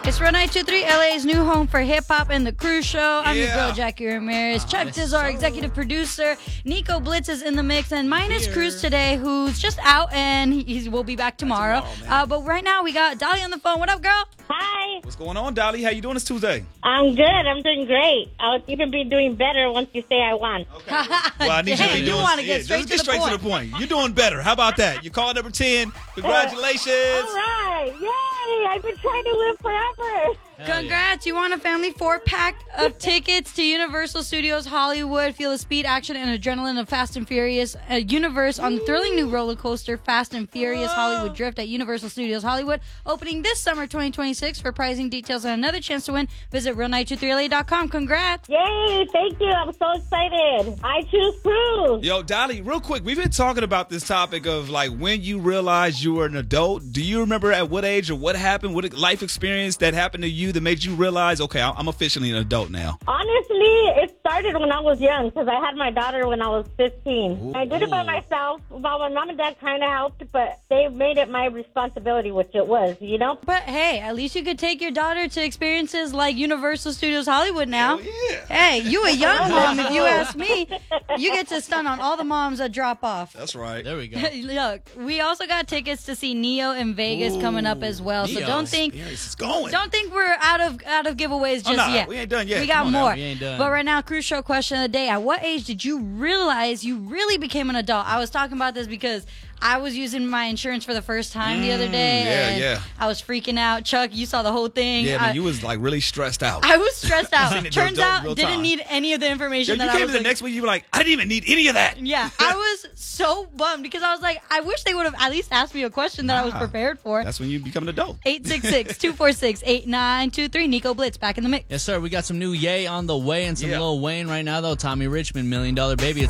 It's Real 923, LA's new home for hip-hop and the Cruise Show. I'm your girl, Jackie Ramirez. Chuck is our executive producer. Nico Blitz is in the mix. And mine is Cruz today, who's just out, and he will be back tomorrow. But right now, we got Dolly on the phone. What up, girl? Hi. What's going on, Dolly? How you doing this Tuesday? I'm good. I'm doing great. I'll even be doing better once you say I won. Okay. Well, I need Dang, you to want to get straight to the point. You're doing better. How about that? You call number 10. Congratulations. All right. Yay. I've been trying to win forever. Congrats. You won a family 4-pack of tickets to Universal Studios Hollywood. Feel the speed, action, and adrenaline of Fast and Furious universe on the thrilling new roller coaster Fast and Furious Hollywood Drift at Universal Studios Hollywood, opening this summer 2026. For pricing details and another chance to win, visit real923la.com. Congrats. Yay. Thank you. I'm so excited. I choose Cruz. Yo, Dolly, real quick, we've been talking about this topic of like when you realized you were an adult. Do you remember at what age or what happened, what life experience that happened to you that made you realize, okay, I'm officially an adult now? Honestly, it started when I was young because I had my daughter when I was 15. Ooh. I did it by myself. Well, my mom and dad kind of helped, but they made it my responsibility, which it was, you know? But hey, at least you could take your daughter to experiences like Universal Studios Hollywood now. Hell yeah. Hey, you a young mom, if you ask me. You get to stun on all the moms that drop off. That's right. There we go. Look, we also got tickets to see Neo in Vegas coming up as well. So Neo. don't think It's going. we're out of giveaways just yet. We ain't done yet. We got Come on now. more. We ain't done. But right now, Cruise Show question of the day. At what age did you realize you really became an adult? I was talking about this because I was using my insurance for the first time the other day. Yeah. I was freaking out. Chuck, you saw the whole thing. Yeah, man, you was like really stressed out. I was stressed out. Seen it Turns real out, time. didn't need any of the information Yo, that you I came was to the like, next week, you were like, I didn't even need any of that. Yeah, I was so bummed because I was like, I wish they would have at least asked me a question that I was prepared for. That's when you become an adult. 866-246-8923. Nico Blitz back in the mix. Yes, sir. We got some new Ye on the way and some Yeah. Lil Wayne right now, though. Tommy Richmond, $1 Million Baby. It's